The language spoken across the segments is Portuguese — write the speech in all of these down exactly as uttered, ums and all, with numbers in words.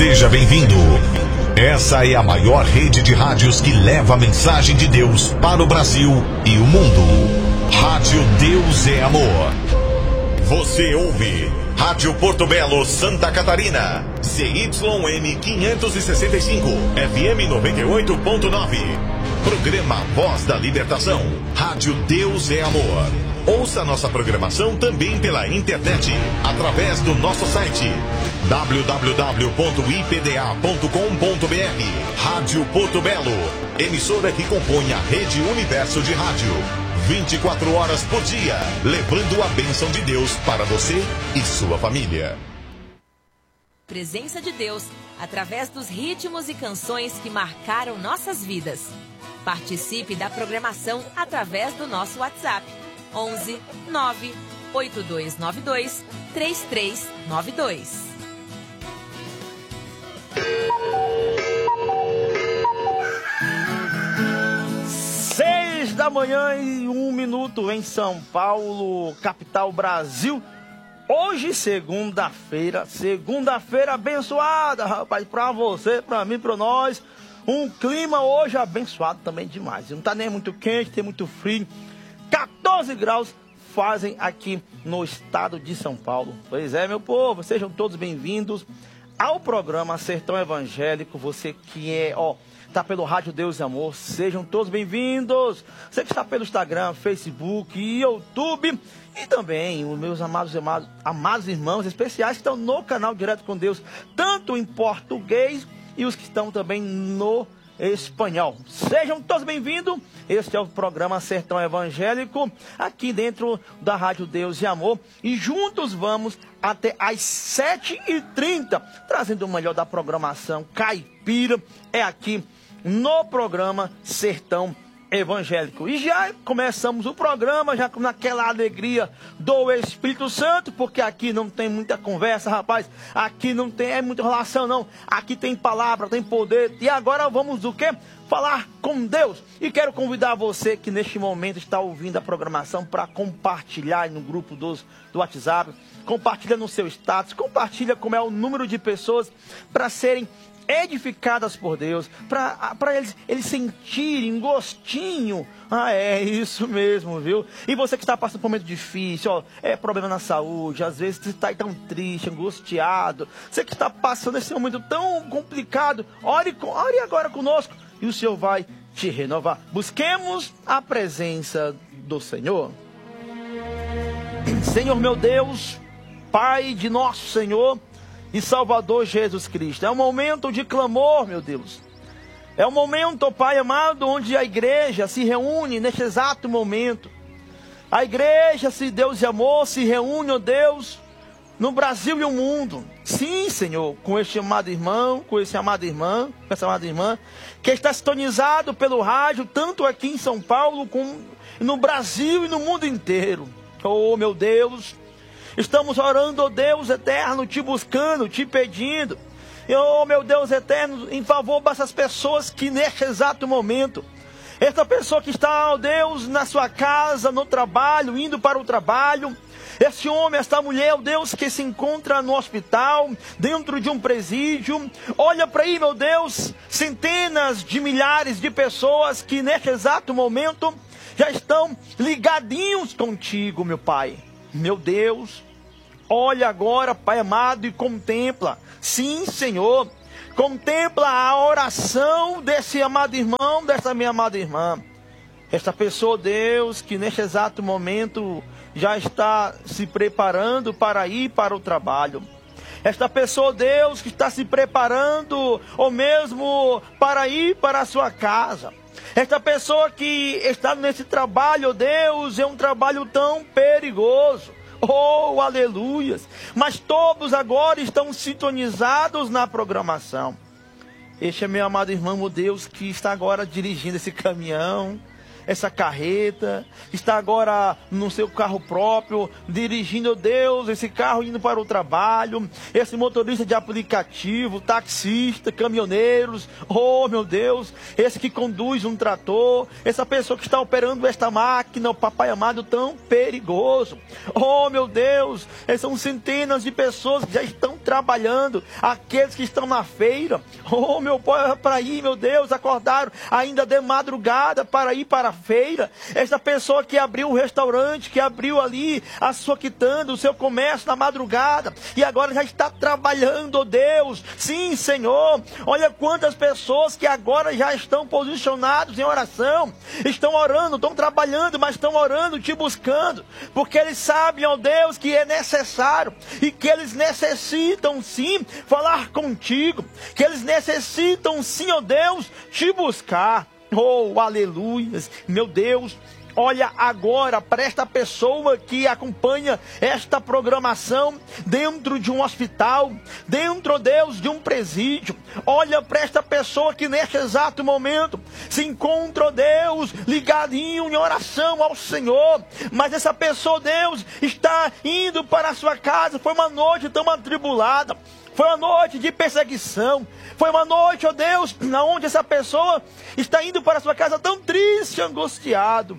Seja bem-vindo. Essa é a maior rede de rádios que leva a mensagem de Deus para o Brasil e o mundo. Rádio Deus é Amor. Você ouve Rádio Porto Belo, Santa Catarina. C Y M quinhentos e sessenta e cinco, F M noventa e oito ponto nove. Programa Voz da Libertação. Rádio Deus é Amor. Ouça nossa programação também pela internet, através do nosso site w w w ponto i p d a ponto com ponto b r. Rádio Porto Belo, emissora que compõe a Rede Universo de Rádio. vinte e quatro horas por dia, levando a bênção de Deus para você e sua família. Presença de Deus, através dos ritmos e canções que marcaram nossas vidas. Participe da programação através do nosso WhatsApp. onze nove oito dois nove dois três três nove dois. Seis da manhã e um minuto em São Paulo, capital Brasil. Hoje, segunda-feira, segunda-feira abençoada, rapaz, pra você, pra mim, pra nós. Um clima hoje abençoado também demais. Não tá nem muito quente, tem muito frio. quatorze graus fazem aqui no estado de São Paulo. Pois é, meu povo, sejam todos bem-vindos ao programa Sertão Evangélico. Você que é, ó, tá pelo Rádio Deus e Amor, sejam todos bem-vindos. Você que está pelo Instagram, Facebook e YouTube. E também os meus amados, amados, amados irmãos especiais que estão no canal Direto com Deus, tanto em português e os que estão também no espanhol. Sejam todos bem-vindos. Este é o programa Sertão Evangélico, aqui dentro da Rádio Deus e Amor. E juntos vamos até às sete e trinta, trazendo o melhor da programação caipira. É aqui no programa Sertão Evangélico. E já começamos o programa, já naquela alegria do Espírito Santo, porque aqui não tem muita conversa, rapaz. Aqui não tem é muita relação, não. Aqui tem palavra, tem poder. E agora vamos do quê? Falar com Deus. E quero convidar você que neste momento está ouvindo a programação para compartilhar no grupo dos, do WhatsApp. Compartilha no seu status. Compartilha como é o número de pessoas para serem edificadas por Deus, para eles, eles sentirem gostinho. Ah, é isso mesmo, viu? E você que está passando por um momento difícil, ó, é problema na saúde, às vezes você está tão triste, angustiado, você que está passando esse momento tão complicado, ore, ore agora conosco e o Senhor vai te renovar. Busquemos a presença do Senhor. Senhor meu Deus, Pai de nosso Senhor e Salvador Jesus Cristo, é um momento de clamor, meu Deus. É um momento, ó Pai amado, onde a igreja se reúne neste exato momento. A igreja, se Deus e amor, se reúne, ó Deus, no Brasil e no mundo. Sim, Senhor, com este amado irmão, com esse amado irmã, com essa amada irmã, que está sintonizado pelo rádio, tanto aqui em São Paulo, como no Brasil e no mundo inteiro. Oh, meu Deus, estamos orando, ó Deus eterno, te buscando, te pedindo. E, oh, meu Deus eterno, em favor dessas pessoas que neste exato momento, essa pessoa que está, ó Deus, na sua casa, no trabalho, indo para o trabalho, esse homem, esta mulher, ó Deus, que se encontra no hospital, dentro de um presídio, olha para aí, meu Deus, centenas de milhares de pessoas que neste exato momento já estão ligadinhos contigo, meu Pai. Meu Deus, olha agora, Pai amado, e contempla, sim, Senhor, contempla a oração desse amado irmão, dessa minha amada irmã. Esta pessoa, Deus, que neste exato momento já está se preparando para ir para o trabalho. Esta pessoa, Deus, que está se preparando, ou mesmo para ir para a sua casa. Esta pessoa que está nesse trabalho, Deus, é um trabalho tão perigoso. Oh, aleluias. Mas todos agora estão sintonizados na programação. Este é meu amado irmão, Deus, que está agora dirigindo esse caminhão. essa carreta, está agora no seu carro próprio, dirigindo, Deus, esse carro indo para o trabalho, esse motorista de aplicativo, taxista, caminhoneiros, oh meu Deus, esse que conduz um trator, essa pessoa que está operando esta máquina, o papai amado, tão perigoso, oh meu Deus, são centenas de pessoas que já estão trabalhando, aqueles que estão na feira, oh meu pai, para ir, meu Deus, acordaram ainda de madrugada para ir para a feira, essa pessoa que abriu o restaurante, que abriu ali a sua quitanda, o seu comércio na madrugada, e agora já está trabalhando, oh Deus, sim Senhor, olha quantas pessoas que agora já estão posicionados em oração, estão orando, estão trabalhando, mas estão orando, te buscando, porque eles sabem, ó Deus, que é necessário, e que eles necessitam sim falar contigo, que eles necessitam sim, ó Deus, te buscar, oh aleluia, meu Deus. Olha agora para esta pessoa que acompanha esta programação dentro de um hospital, dentro, Deus, de um presídio. Olha para esta pessoa que neste exato momento se encontra, Deus, ligadinho em oração ao Senhor. Mas essa pessoa, Deus, está indo para a sua casa. Foi uma noite tão atribulada. Foi uma noite de perseguição. Foi uma noite, ó Deus, onde essa pessoa está indo para a sua casa tão triste, angustiado,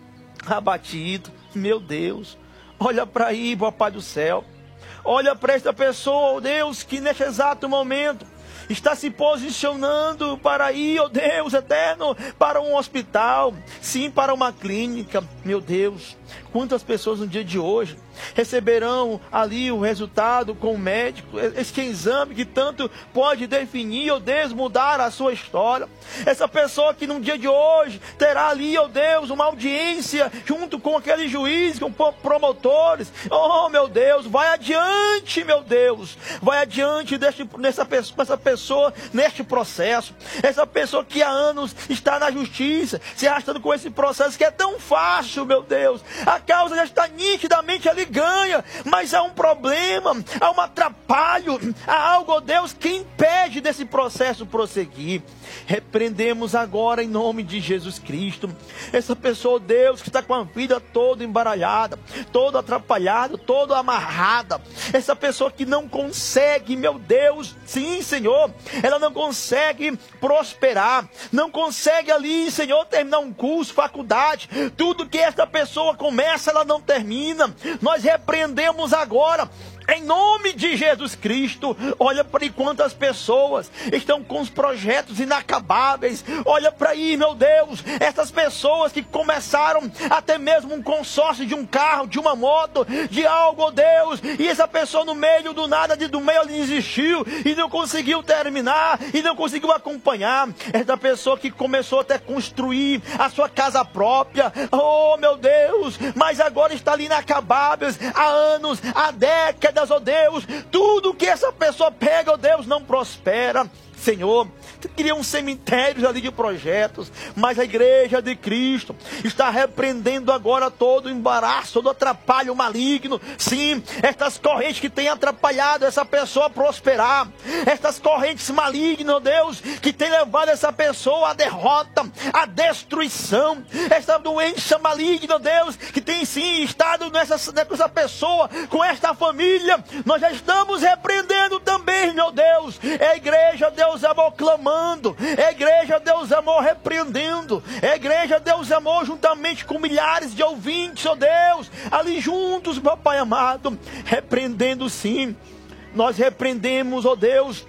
abatido. Meu Deus, olha para aí, papai do céu. Olha para esta pessoa, ó Deus, que neste exato momento está se posicionando para ir, ó Deus eterno, para um hospital, sim, para uma clínica. Meu Deus, quantas pessoas no dia de hoje receberão ali o resultado com o médico, este exame que tanto pode definir, ó Deus, mudar a sua história. Essa pessoa que no dia de hoje terá ali, ó Deus, uma audiência junto com aquele juiz, com promotores. Oh meu Deus, vai adiante, meu Deus, vai adiante deste, dessa pessoa, essa pessoa neste processo. Essa pessoa que há anos está na justiça, se arrastando com esse processo que é tão fácil, meu Deus. A causa já está nitidamente ali, ganha, mas há um problema, há um atrapalho, há algo, ó Deus, que impede desse processo prosseguir. Repreendemos agora em nome de Jesus Cristo essa pessoa, ó Deus, que está com a vida toda embaralhada, toda atrapalhada, toda amarrada. Essa pessoa que não consegue, meu Deus, sim Senhor, ela não consegue prosperar, não consegue ali, Senhor, terminar um curso, faculdade, tudo que esta pessoa começa, ela não termina. Nós repreendemos agora em nome de Jesus Cristo. Olha para aí quantas pessoas estão com os projetos inacabáveis. Olha para aí, meu Deus, essas pessoas que começaram até mesmo um consórcio de um carro, de uma moto, de algo, oh Deus, e essa pessoa no meio do nada, de, do meio desistiu e não conseguiu terminar, e não conseguiu acompanhar. Essa pessoa que começou até a construir a sua casa própria, oh meu Deus, mas agora está ali inacabados, há anos, há décadas, oh Deus, tudo que essa pessoa pega, oh Deus, não prospera. Senhor, criam cemitérios ali de projetos, mas a igreja de Cristo está repreendendo agora todo o embaraço, todo o atrapalho maligno. Sim, estas correntes que têm atrapalhado essa pessoa a prosperar, estas correntes malignas, oh Deus, que têm levado essa pessoa à derrota, à destruição, esta doença maligna, oh Deus, que tem sim estado nessa, nessa pessoa, com esta família, nós já estamos repreendendo também, meu Deus. É a igreja, Deus, Deus amor clamando, é a igreja Deus amor repreendendo, é a igreja Deus amor juntamente com milhares de ouvintes, ó Deus, ali juntos, papai amado, repreendendo sim. Nós repreendemos, ó Deus,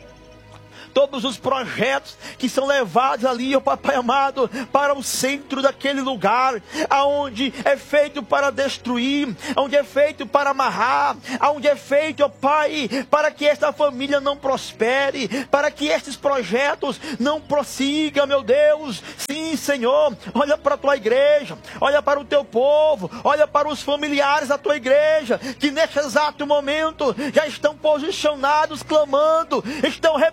todos os projetos que são levados ali, ó papai amado, para o centro daquele lugar, aonde é feito para destruir, aonde é feito para amarrar, aonde é feito, ó pai, para que esta família não prospere, para que estes projetos não prossigam, meu Deus. Sim, Senhor, olha para a tua igreja, olha para o teu povo, olha para os familiares da tua igreja, que neste exato momento já estão posicionados, clamando, estão repreendendo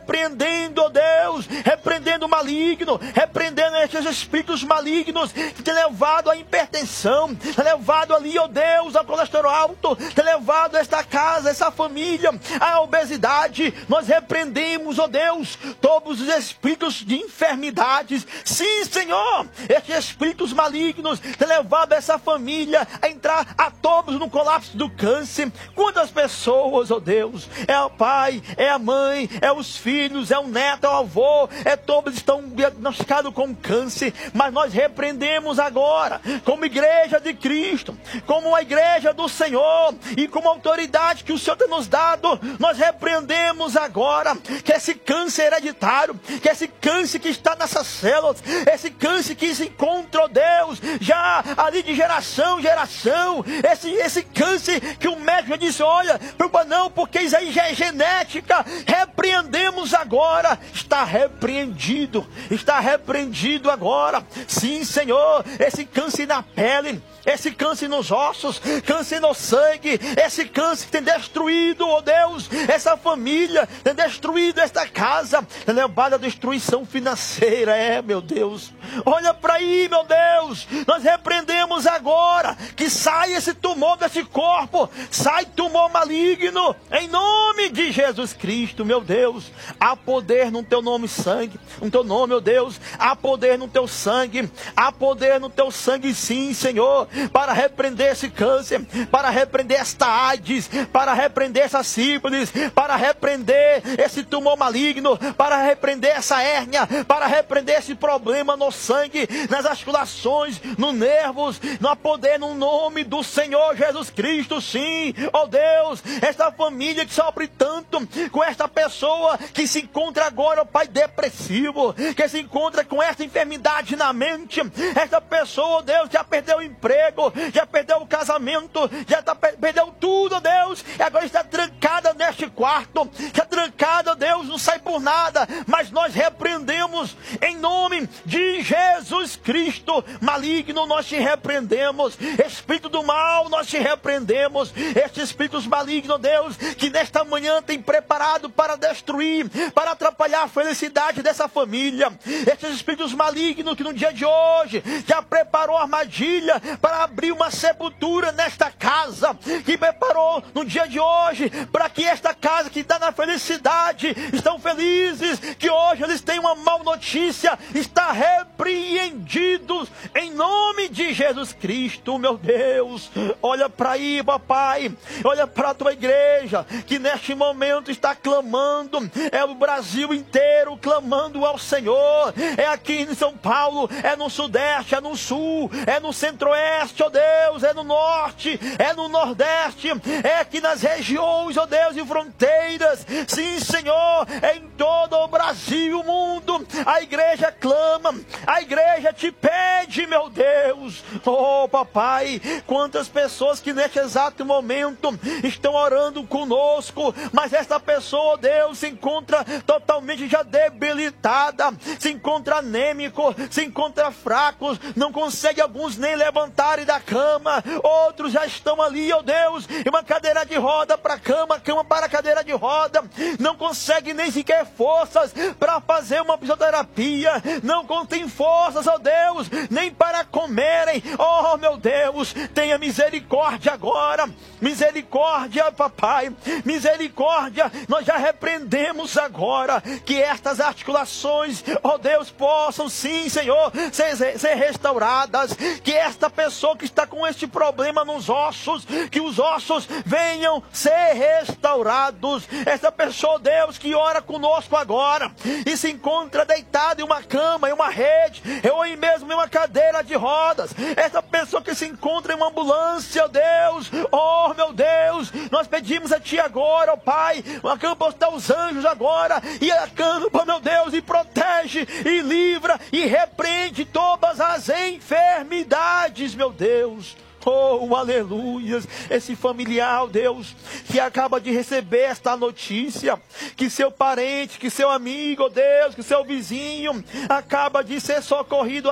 repreendendo, ó Deus, repreendendo o maligno, repreendendo esses espíritos malignos que tem levado à hipertensão, tem levado ali, ó Deus, ao colesterol alto, tem levado esta casa, essa família, à obesidade. Nós repreendemos, ó Deus, todos os espíritos de enfermidades. Sim, Senhor, esses espíritos malignos têm levado essa família a entrar a todos no colapso do câncer. Quantas pessoas, ó Deus, é o pai, é a mãe, é os filhos, é o neto, é o avô, é todos estão diagnosticados com câncer, mas nós repreendemos agora, como igreja de Cristo, como a igreja do Senhor e como autoridade que o Senhor tem nos dado, nós repreendemos agora que esse câncer hereditário, que esse câncer que está nessas células, esse câncer que se encontra, ó Deus, já ali de geração em geração, esse, esse câncer que o médico já disse, olha, não, porque isso aí já é genética, repreendemos agora, está repreendido, está repreendido agora. Sim, Senhor, esse câncer na pele, esse câncer nos ossos, câncer no sangue, esse câncer que tem destruído, ó Deus, essa família, tem destruído esta casa, tem levado a destruição financeira, é, meu Deus, olha para aí, meu Deus, nós repreendemos agora, que sai esse tumor desse corpo, sai tumor maligno, em nome de Jesus Cristo, meu Deus, há poder no teu nome sangue, no teu nome, meu Deus, há poder no teu sangue, há poder no teu sangue, sim, Senhor, para repreender esse câncer, para repreender esta AIDS, para repreender essa sífilis, para repreender esse tumor maligno, para repreender essa hérnia, para repreender esse problema no sangue, nas articulações, nos nervos, no poder no nome do Senhor Jesus Cristo, sim, ó Deus, esta família que sofre tanto com esta pessoa que se encontra agora, ó Pai, depressivo, que se encontra com esta enfermidade na mente, esta pessoa, ó Deus, já perdeu o emprego, já perdeu o casamento, já tá, perdeu tudo, ó Deus, e agora está trancada neste quarto, já trancada, ó Deus, não sai por nada, mas nós repreendemos em nome de Jesus Cristo, maligno, nós te repreendemos, espírito do mal, nós te repreendemos, estes espíritos malignos, Deus, que nesta manhã tem preparado para destruir, para atrapalhar a felicidade dessa família, estes espíritos malignos que no dia de hoje já preparou armadilha para abrir uma sepultura nesta casa, que preparou no dia de hoje para que esta casa que está na felicidade, estão felizes, que hoje eles têm uma má notícia, está repreendidos em nome de Jesus Cristo, meu Deus. Olha para aí, papai, olha para a tua igreja, que neste momento está clamando, é o Brasil inteiro clamando ao Senhor, é aqui em São Paulo, é no Sudeste, é no Sul, é no Centro-Oeste, ó Deus, é no Norte, é no Nordeste, é aqui nas regiões, ó Deus, e fronteiras, sim, Senhor, é em todo o Brasil e o mundo, a igreja clama, a igreja te pede, meu Deus, oh papai, quantas pessoas que neste exato momento estão orando conosco, mas esta pessoa, Deus, se encontra totalmente já debilitada, se encontra anêmico, se encontra fracos, não consegue alguns nem levantarem da cama, outros já estão ali, ó Deus, em uma cadeira de roda para cama, cama para cadeira de roda, não consegue nem sequer forças para fazer uma fisioterapia, não contém forças, ó Deus, nem para comerem, oh meu Deus, tenha misericórdia agora, misericórdia, papai, misericórdia, nós já repreendemos agora, que estas articulações, ó Deus, possam sim, Senhor, ser, ser restauradas, que esta pessoa que está com este problema nos ossos, que os ossos venham ser restaurados, esta pessoa, Deus, que ora conosco agora, e se encontra deitada em uma cama, em uma rede, ou em mesmo em uma cadeira de rodas, essa pessoa que se encontra em uma ambulância, Deus, oh meu Deus, nós pedimos a Ti agora, ó Pai, acampa os anjos agora, e acampa, meu Deus, e protege, e livra, e repreende todas as enfermidades, meu Deus. Oh, aleluia, esse familiar, Deus, que acaba de receber esta notícia, que seu parente, que seu amigo, Deus, que seu vizinho, acaba de ser socorrido